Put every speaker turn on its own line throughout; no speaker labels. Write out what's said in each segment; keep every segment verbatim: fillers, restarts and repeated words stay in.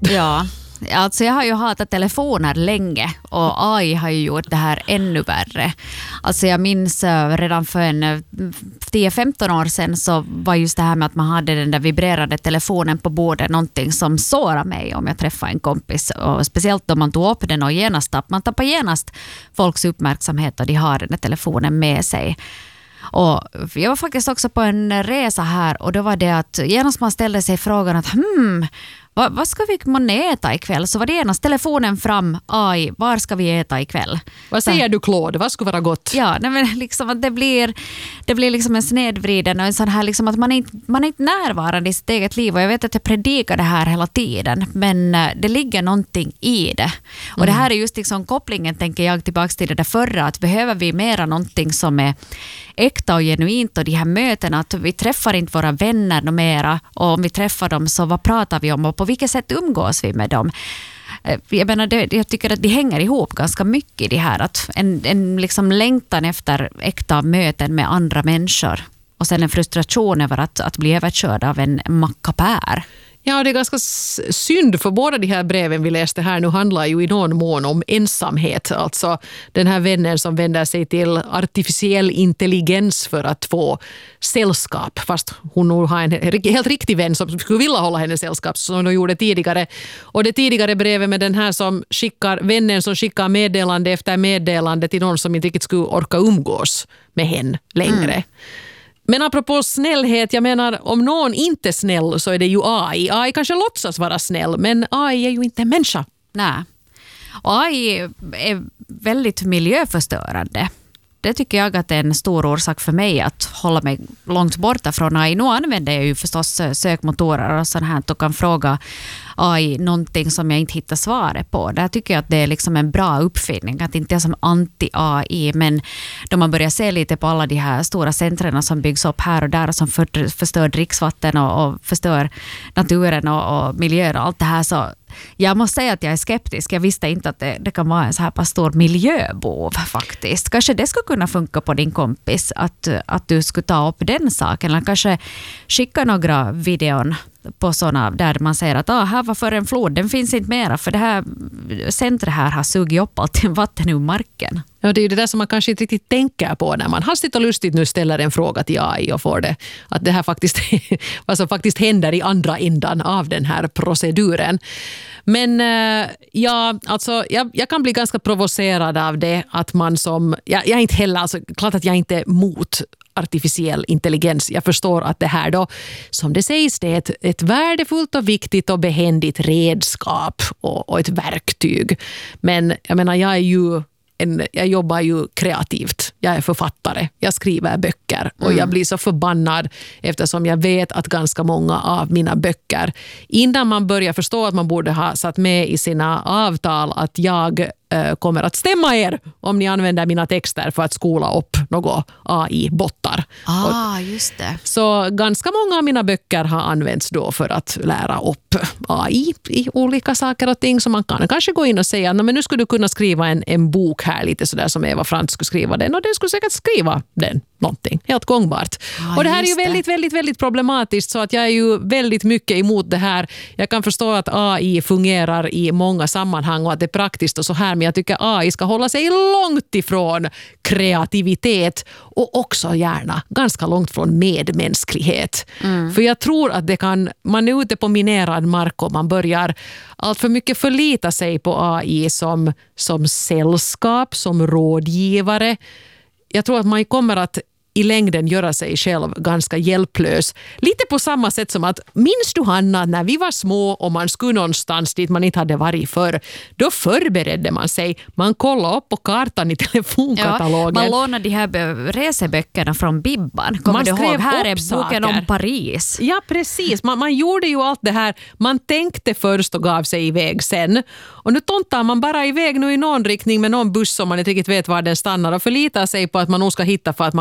Ja, alltså jag har ju hatat telefoner länge och A I har ju gjort det här ännu värre. Alltså jag minns redan för en tio femton år sedan så var just det här med att man hade den där vibrerande telefonen på bordet någonting som sårade mig om jag träffade en kompis. Och speciellt om man tog upp den och genast tapp. Man tappar genast folks uppmärksamhet och de har den där telefonen med sig. Och jag var faktiskt också på en resa här och då var det att genast man ställde sig frågan att hmm, vad, vad ska vi man äta ikväll? Så var det genast telefonen fram, A I, var ska vi äta ikväll?
Vad säger du, Claude? Vad skulle vara gott?
Ja, nej, men liksom att det blir, det blir liksom en snedvriden och en sån här liksom att man är, inte, man är inte närvarande i sitt eget liv. Och jag vet att jag predikar det här hela tiden, men det ligger någonting i det. Och mm. det här är just liksom kopplingen, tänker jag, tillbaka till det där förra, att behöver vi mera någonting som är äkta och genuint och de här mötena, att vi träffar inte våra vänner mera, och om vi träffar dem så vad pratar vi om och på vilket sätt umgås vi med dem? Jag menar, det, jag tycker att de hänger ihop ganska mycket, det här att en, en liksom längtan efter äkta möten med andra människor och sen en frustration över att, att bli överkörd av en mackapär.
Ja, det är ganska synd för båda de här breven vi läste här nu handlar ju i någon mån om ensamhet. Alltså den här vännen som vänder sig till artificiell intelligens för att få sällskap. Fast hon nog har en helt riktig vän som skulle vilja hålla henne sällskap som hon gjorde tidigare. Och det tidigare brevet med den här som skickar, vännen som skickar meddelande efter meddelande till någon som inte riktigt skulle orka umgås med henne längre. Mm. Men apropå snällhet, jag menar om någon inte är snäll så är det ju A I. A I kanske låtsas vara snäll, men A I är ju inte en människa.
Nej. Och A I är väldigt miljöförstörande. Det tycker jag att är en stor orsak för mig att hålla mig långt borta från A I. Nu använder jag ju förstås sökmotorer och sånt här och kan fråga A I någonting som jag inte hittar svaret på. Där tycker jag att det är liksom en bra uppfinning, att inte är som anti-A I, men då man börjar se lite på alla de här stora centrerna som byggs upp här och där och som för, förstör dricksvatten och, och förstör naturen och, och miljön och allt det här, så jag måste säga att jag är skeptisk. Jag visste inte att det, det kan vara en så här pass stor miljöbov faktiskt. Kanske det skulle kunna funka på din kompis att, att du skulle ta upp den saken. Eller kanske skicka några videon på sådana där man säger att ah, här var för en flod, den finns inte mera för det här centret här har sugit upp allt vatten ur marken.
Ja, det är ju det där som man kanske inte riktigt tänker på när man hastigt och lustigt nu ställer en fråga till A I och får det. Att det här faktiskt, vad som faktiskt händer i andra ändan av den här proceduren. Men ja, alltså jag, jag kan bli ganska provocerad av det att man som, jag, jag är inte heller, alltså klart att jag inte är mot artificiell intelligens. Jag förstår att det här då, som det sägs, det är ett, ett värdefullt och viktigt och behändigt redskap och, och ett verktyg. Men jag menar, jag är ju En, jag jobbar ju kreativt. Jag är författare. Jag skriver böcker. Och mm. jag blir så förbannad eftersom jag vet att ganska många av mina böcker, innan man börjar förstå att man borde ha satt med i sina avtal att jag äh, kommer att stämma er om ni använder mina texter för att skola upp några A I-bottar.
Ah, just det.
Så ganska många av mina böcker har använts då för att lära upp A I i olika saker och ting som man kan kanske gå in och säga att men nu skulle du kunna skriva en, en bok här lite sådär som Eva Frantz skulle skriva den och den skulle säkert skriva den någonting helt gångbart. Ah, och det här är ju väldigt, väldigt, väldigt problematiskt så att jag är ju väldigt mycket emot det här. Jag kan förstå att A I fungerar i många sammanhang och att det är praktiskt och så här, men jag tycker A I ska hålla sig långt ifrån kreativitet och också gärna ganska långt från medmänsklighet. Mm. För jag tror att det kan, man är ute på minerad mark och man börjar allt för mycket förlita sig på A I som, som sällskap, som rådgivare. Jag tror att man kommer att i längden göra sig själv ganska hjälplös. Lite på samma sätt som att, minns du Hanna när vi var små och man skulle någonstans dit man inte hade varit förr, då förberedde man sig. Man kollade upp på kartan i telefonkatalogen.
Ja, man lånade de här reseböckerna från Bibban. Kommer
man
du ihåg? Här är
saker.
Boken om Paris.
Ja, precis. Man, man gjorde ju allt det här. Man tänkte först och gav sig iväg sen. Och nu tontar man bara iväg nu i någon riktning med någon buss som man inte riktigt vet var den stannar och förlitar sig på att man nog ska hitta för att man kan kolla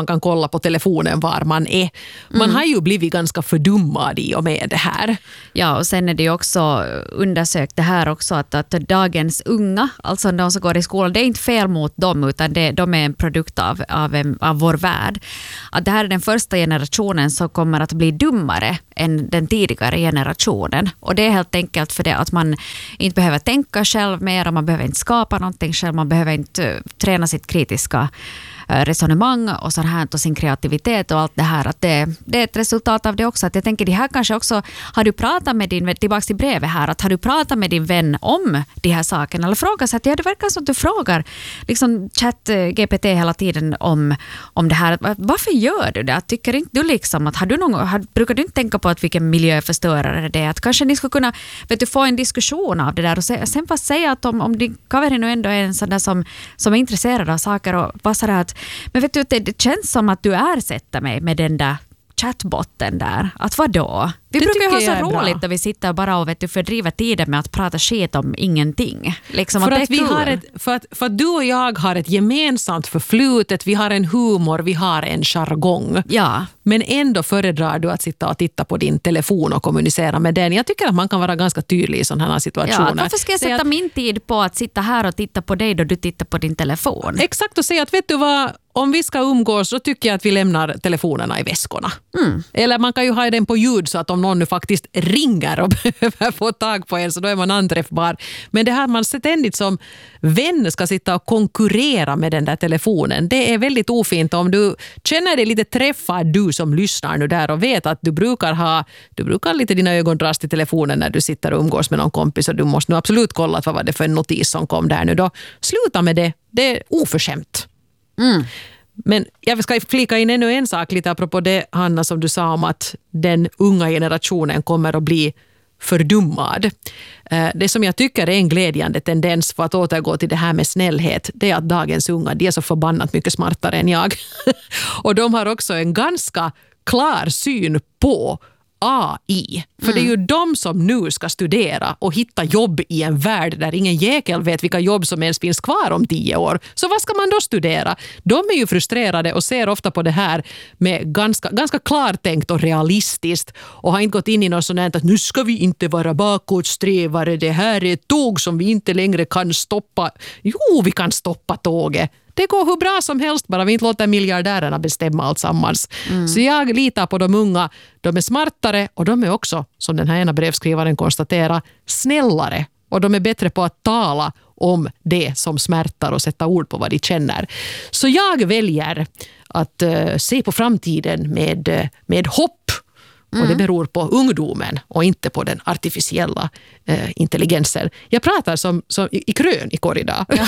kolla på telefonen var man är. Man mm. har ju blivit ganska fördummad i och med det här.
Ja, och sen är det ju också undersökt det här också att, att dagens unga, alltså de som går i skolan, det är inte fel mot dem utan det, de är en produkt av, av, en, av vår värld. Att det här är den första generationen som kommer att bli dummare än den tidigare generationen. Och det är helt enkelt för det att man inte behöver tänka själv mer och man behöver inte skapa någonting själv, man behöver inte träna sitt kritiska resonemang och så här och sin kreativitet och allt det här. Att det, det är ett resultat av det också. Att jag tänker det här kanske också, har du pratat med din vän, tillbaka till brevet här, att har du pratat med din vän om de här sakerna eller frågat så att ja, det verkar som att du frågar liksom chatt G P T hela tiden om, om det här. Varför gör du det? Tycker inte du liksom att har du någon, har, brukar du inte tänka på att vilken miljöförstörare det är? Att kanske ni skulle kunna vet du, få en diskussion av det där och se, sen fast säga att om, om din kaveri nu ändå är en sån där som, som är intresserad av saker och bara sådär att men vet du, det, det känns som att du ersätter mig med den där chatbotten där. Att vadå? Vi det brukar ju ha så roligt när vi sitter bara och vet du, fördriver tiden med att prata skit om ingenting. Liksom
för,
att
att vi har ett, för, att, för att du och jag har ett gemensamt förflutet, vi har en humor, vi har en jargong.
Ja.
Men ändå föredrar du att sitta och titta på din telefon och kommunicera med den. Jag tycker att man kan vara ganska tydlig i sådana här situationer.
Ja, varför ska jag sätta att, min tid på att sitta här och titta på dig då du tittar på din telefon?
Exakt, och säga att vet du vad, om vi ska umgås så tycker jag att vi lämnar telefonerna i väskorna. Mm. Eller man kan ju ha den på ljud så att om någon nu faktiskt ringer och behöver få tag på en så då är man anträffbar. Men det här man ständigt som vän ska sitta och konkurrera med den där telefonen, det är väldigt ofint. Om du känner dig lite träffad, du som lyssnar nu där och vet att du brukar ha, du brukar lite dina ögon dras till telefonen när du sitter och umgås med någon kompis och du måste nu absolut kolla vad var det för en notis som kom där nu då. Sluta med det, det är oförskämt. Mm. Men jag ska flika in ännu en sak lite apropå det, Hanna, som du sa om att den unga generationen kommer att bli fördummad. Det som jag tycker är en glädjande tendens för att återgå till det här med snällhet, det är att dagens unga, de är så förbannat mycket smartare än jag. Och de har också en ganska klar syn på A I. För mm. det är ju de som nu ska studera och hitta jobb i en värld där ingen jäkel vet vilka jobb som ens finns kvar om tio år. Så vad ska man då studera? De är ju frustrerade och ser ofta på det här med ganska, ganska klartänkt och realistiskt och har inte gått in i något sånt att nu ska vi inte vara bakåtsträvare. Det här är ett tåg som vi inte längre kan stoppa. Jo, vi kan stoppa tåget. Det går hur bra som helst, bara vi inte låter miljardärerna bestämma allt sammans. Mm. Så jag litar på de unga. De är smartare och de är också, som den här ena brevskrivaren konstaterar, snällare. Och de är bättre på att tala om det som smärtar och sätta ord på vad de känner. Så jag väljer att uh, se på framtiden med, uh, med hopp. Mm. Och det beror på ungdomen och inte på den artificiella eh, intelligensen. Jag pratar som, som i, i krönikor idag. Ja.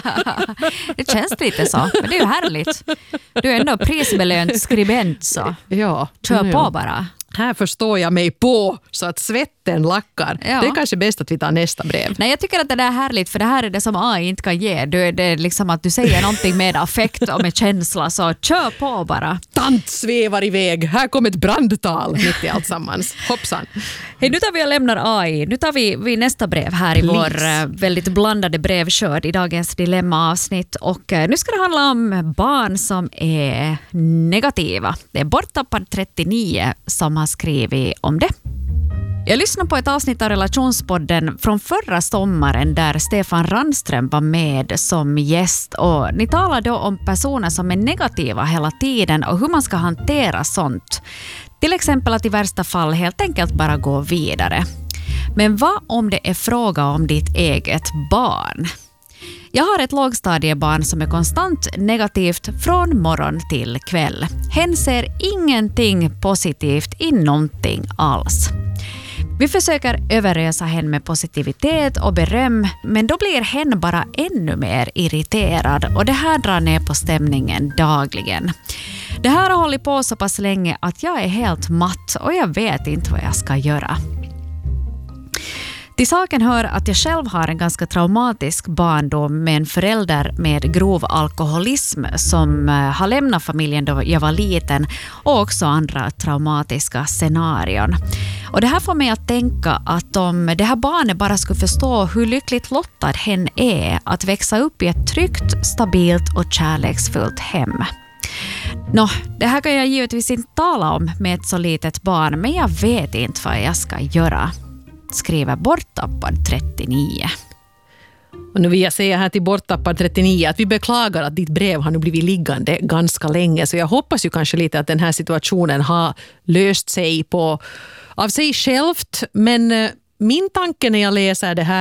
Det känns lite så, men det är ju härligt. Du är ändå prisbelönt skribent så.
Ja.
Kör
ja.
på bara.
Här förstår jag mig på så att svetten lackar. Ja. Det är kanske bäst att vi tar nästa brev.
Nej, jag tycker att det där är härligt för det här är det som A I inte kan ge. Du, det är liksom att du säger någonting med affekt och med känsla så kör på bara.
Tant svävar iväg. Här kommer ett brandtal mitt i allt sammans. Hoppsan.
Hej, nu tar vi och lämnar A I. Nu tar vi, vi nästa brev här i vår uh, väldigt blandade brevskörd i dagens dilemmaavsnitt. Och uh, nu ska det handla om barn som är negativa. Det är Borttappad trettionio som har skrivit om det. Jag lyssnade på ett avsnitt av Relationspodden från förra sommaren där Stefan Randström var med som gäst och ni talade då om personer som är negativa hela tiden och hur man ska hantera sånt. Till exempel att i värsta fall helt enkelt bara gå vidare. Men vad om det är fråga om ditt eget barn? Jag har ett lågstadiebarn som är konstant negativt från morgon till kväll. Hen ser ingenting positivt i någonting alls. Vi försöker överösa henne med positivitet och beröm, men då blir hen bara ännu mer irriterad och det här drar ner på stämningen dagligen. Det här har hållit på så pass länge att jag är helt matt och jag vet inte vad jag ska göra. Till saken hör att jag själv har en ganska traumatisk barndom med en förälder med grov alkoholism som har lämnat familjen då jag var liten och också andra traumatiska scenarion. Och det här får mig att tänka att om det här barnet bara skulle förstå hur lyckligt lottad hen är att växa upp i ett tryggt, stabilt och kärleksfullt hem. Nå, det här kan jag givetvis inte tala om med ett så litet barn, men jag vet inte vad jag ska göra. Skriver borttappad trettionio.
Och nu vill jag säga här till borttappad trettionio att vi beklagar att ditt brev har nu blivit liggande ganska länge. Så jag hoppas ju kanske lite att den här situationen har löst sig på, av sig självt. Men min tanke när jag läser det här